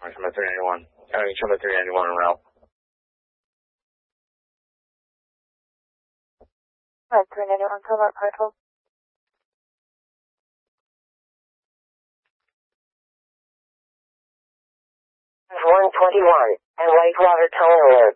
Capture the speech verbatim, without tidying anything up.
Combat three ninety-one. County Combat three ninety-one en route. Alright, three ninety-one, Combat Patrol. one twenty-one, and Whitewater Tunnel alert.